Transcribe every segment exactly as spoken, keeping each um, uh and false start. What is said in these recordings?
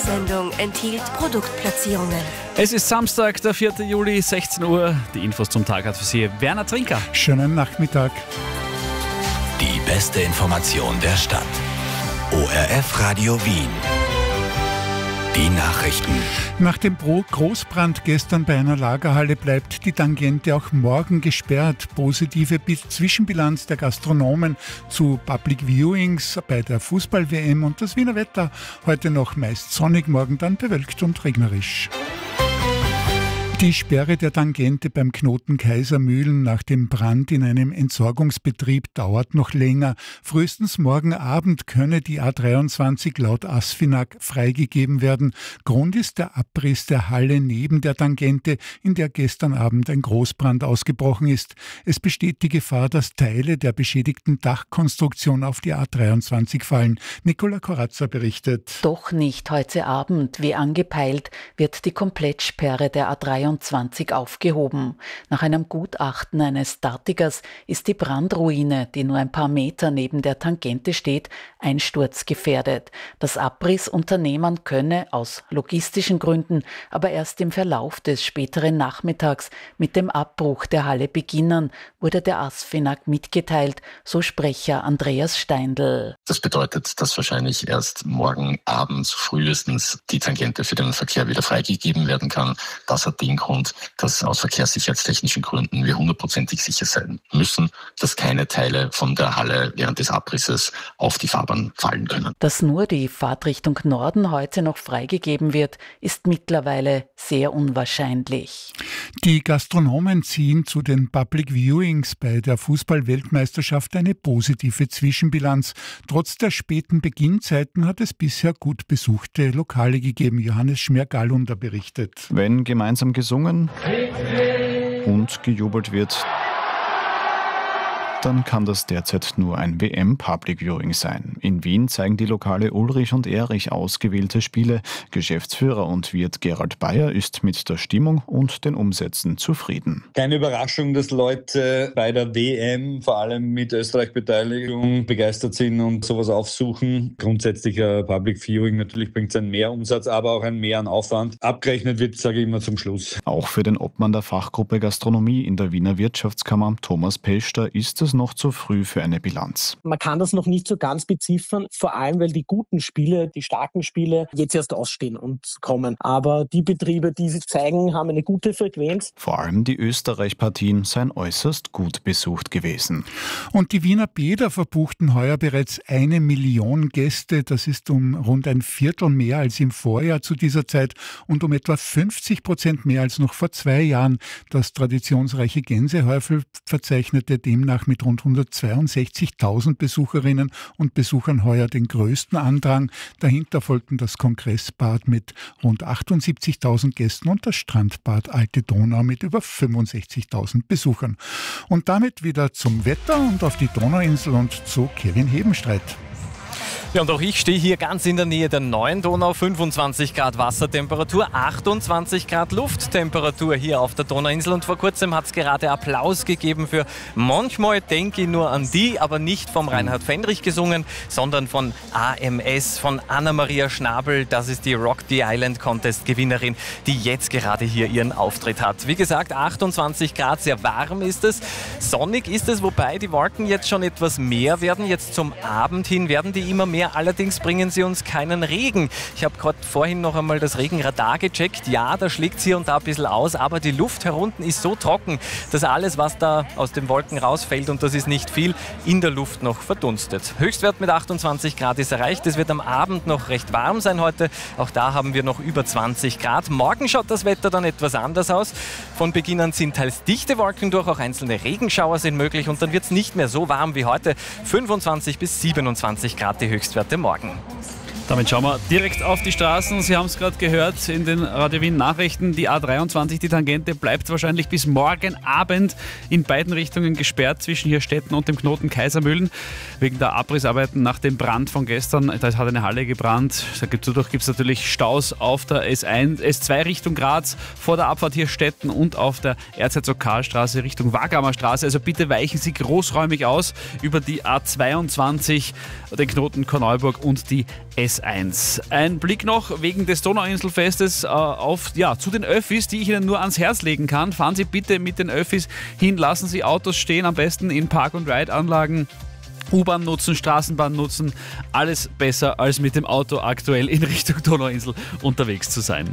Sendung enthielt Produktplatzierungen. Es ist Samstag, der vierte Juli, sechzehn Uhr. Die Infos zum Tag hat für Sie Werner Trinker. Schönen Nachmittag. Die beste Information der Stadt. O R F Radio Wien. Die Nachrichten. Nach dem Großbrand gestern bei einer Lagerhalle bleibt die Tangente auch morgen gesperrt. Positive Zwischenbilanz der Gastronomen zu Public Viewings bei der Fußball-W M und das Wiener Wetter. Heute noch meist sonnig, morgen dann bewölkt und regnerisch. Die Sperre der Tangente beim Knoten Kaisermühlen nach dem Brand in einem Entsorgungsbetrieb dauert noch länger. Frühestens morgen Abend könne die A dreiundzwanzig laut ASFINAG freigegeben werden. Grund ist der Abriss der Halle neben der Tangente, in der gestern Abend ein Großbrand ausgebrochen ist. Es besteht die Gefahr, dass Teile der beschädigten Dachkonstruktion auf die A dreiundzwanzig fallen. Nicola Corazza berichtet. Doch nicht heute Abend. Wie angepeilt wird die Komplettsperre der A dreiundzwanzig aufgehoben. Nach einem Gutachten eines Statikers ist die Brandruine, die nur ein paar Meter neben der Tangente steht, einsturzgefährdet. Das Abrissunternehmen könne aus logistischen Gründen aber erst im Verlauf des späteren Nachmittags mit dem Abbruch der Halle beginnen, wurde der ASFINAG mitgeteilt, so Sprecher Andreas Steindl. Das bedeutet, dass wahrscheinlich erst morgen Abend frühestens die Tangente für den Verkehr wieder freigegeben werden kann. Das hat den Grund, dass aus verkehrssicherheitstechnischen Gründen wir hundertprozentig sicher sein müssen, dass keine Teile von der Halle während des Abrisses auf die Fahrbahn fallen können. Dass nur die Fahrtrichtung Norden heute noch freigegeben wird, ist mittlerweile sehr unwahrscheinlich. Die Gastronomen ziehen zu den Public Viewings bei der Fußball-Weltmeisterschaft eine positive Zwischenbilanz. Trotz der späten Beginnzeiten hat es bisher gut besuchte Lokale gegeben. Johannes Schmergalunder berichtet. Wenn gemeinsam gesungen und gejubelt wird, dann kann das derzeit nur ein W M-Public Viewing sein. In Wien zeigen die Lokale Ulrich und Erich ausgewählte Spiele. Geschäftsführer und Wirt Gerald Bayer ist mit der Stimmung und den Umsätzen zufrieden. Keine Überraschung, dass Leute bei der W M, vor allem mit Österreich-Beteiligung, begeistert sind und sowas aufsuchen. Grundsätzlich ein Public Viewing, natürlich bringt es einen Mehrumsatz, aber auch einen Mehr an Aufwand. Abgerechnet wird, sage ich immer, zum Schluss. Auch für den Obmann der Fachgruppe Gastronomie in der Wiener Wirtschaftskammer, Thomas Peschter, ist es noch zu früh für eine Bilanz. Man kann das noch nicht so ganz beziffern, vor allem weil die guten Spiele, die starken Spiele jetzt erst ausstehen und kommen. Aber die Betriebe, die sie zeigen, haben eine gute Frequenz. Vor allem die Österreich-Partien seien äußerst gut besucht gewesen. Und die Wiener Bäder verbuchten heuer bereits eine Million Gäste. Das ist um rund ein Viertel mehr als im Vorjahr zu dieser Zeit und um etwa fünfzig Prozent mehr als noch vor zwei Jahren. Das traditionsreiche Gänsehäufel verzeichnete demnach mit rund hundertzweiundsechzigtausend Besucherinnen und Besuchern heuer den größten Andrang. Dahinter folgten das Kongressbad mit rund achtundsiebzigtausend Gästen und das Strandbad Alte Donau mit über fünfundsechzigtausend Besuchern. Und damit wieder zum Wetter und auf die Donauinsel und zu Kevin Hebenstreit. Ja, und auch ich stehe hier ganz in der Nähe der neuen Donau. fünfundzwanzig Grad Wassertemperatur, achtundzwanzig Grad Lufttemperatur hier auf der Donauinsel. Und vor kurzem hat es gerade Applaus gegeben für Manchmal denke ich nur an die, aber nicht vom Reinhard Fendrich gesungen, sondern von A M S, von Anna-Maria Schnabel. Das ist die Rock the Island Contest Gewinnerin, die jetzt gerade hier ihren Auftritt hat. Wie gesagt, achtundzwanzig Grad, sehr warm ist es. Sonnig ist es, wobei die Wolken jetzt schon etwas mehr werden. Jetzt zum Abend hin werden die immer mehr. Allerdings bringen sie uns keinen Regen. Ich habe gerade vorhin noch einmal das Regenradar gecheckt. Ja, da schlägt es hier und da ein bisschen aus, aber die Luft herunten ist so trocken, dass alles, was da aus den Wolken rausfällt, und das ist nicht viel, in der Luft noch verdunstet. Höchstwert mit achtundzwanzig Grad ist erreicht. Es wird am Abend noch recht warm sein heute. Auch da haben wir noch über zwanzig Grad. Morgen schaut das Wetter dann etwas anders aus. Von Beginn an sind teils dichte Wolken durch, auch einzelne Regenschauer sind möglich und dann wird es nicht mehr so warm wie heute. fünfundzwanzig bis siebenundzwanzig Grad die Höchstwerte morgen. Damit schauen wir direkt auf die Straßen. Sie haben es gerade gehört in den Radio Wien Nachrichten. Die A dreiundzwanzig, die Tangente, bleibt wahrscheinlich bis morgen Abend in beiden Richtungen gesperrt zwischen hier Städten und dem Knoten Kaisermühlen. Wegen der Abrissarbeiten nach dem Brand von gestern. Da hat eine Halle gebrannt. Dadurch gibt es natürlich Staus auf der S eins, S zwei Richtung Graz, vor der Abfahrt hier Städten und auf der Erzherzog-Karl-Straße Richtung Wagamer Straße. Also bitte weichen Sie großräumig aus über die A zweiundzwanzig, den Knoten Korneuburg und die S eins. Ein Blick noch wegen des Donauinselfestes äh, auf, ja, zu den Öffis, die ich Ihnen nur ans Herz legen kann. Fahren Sie bitte mit den Öffis hin, lassen Sie Autos stehen, am besten in Park-and-Ride-Anlagen. U-Bahn nutzen, Straßenbahn nutzen, alles besser als mit dem Auto aktuell in Richtung Donauinsel unterwegs zu sein.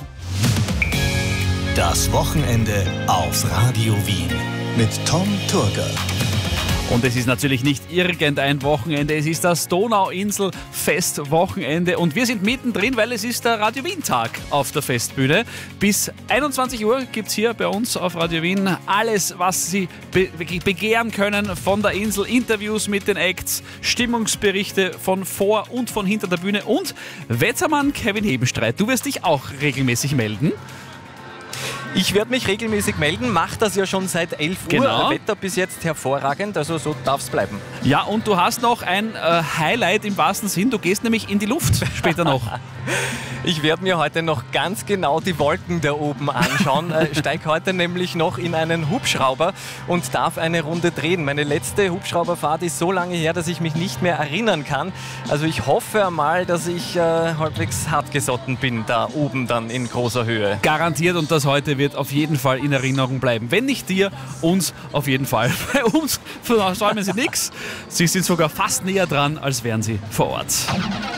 Das Wochenende auf Radio Wien mit Tom Turger. Und es ist natürlich nicht irgendein Wochenende, es ist das Donauinsel-Festwochenende und wir sind mittendrin, weil es ist der Radio Wien-Tag auf der Festbühne. Bis einundzwanzig Uhr gibt es hier bei uns auf Radio Wien alles, was Sie be- begehren können von der Insel. Interviews mit den Acts, Stimmungsberichte von vor und von hinter der Bühne und Wettermann Kevin Hebenstreit. Du wirst dich auch regelmäßig melden. Ich werde mich regelmäßig melden, mache das ja schon seit elf Uhr. Genau. Wetter bis jetzt hervorragend, also so darf es bleiben. Ja, und du hast noch ein äh, Highlight im wahrsten Sinn. Du gehst nämlich in die Luft später noch. Ich werde mir heute noch ganz genau die Wolken da oben anschauen. äh, steige heute nämlich noch in einen Hubschrauber und darf eine Runde drehen. Meine letzte Hubschrauberfahrt ist so lange her, dass ich mich nicht mehr erinnern kann. Also ich hoffe einmal, dass ich äh, halbwegs hartgesotten bin da oben dann in großer Höhe. Garantiert, und das heute wird auf jeden Fall in Erinnerung bleiben. Wenn nicht dir, uns auf jeden Fall. Bei uns versäumen Sie nichts. Sie sind sogar fast näher dran, als wären Sie vor Ort.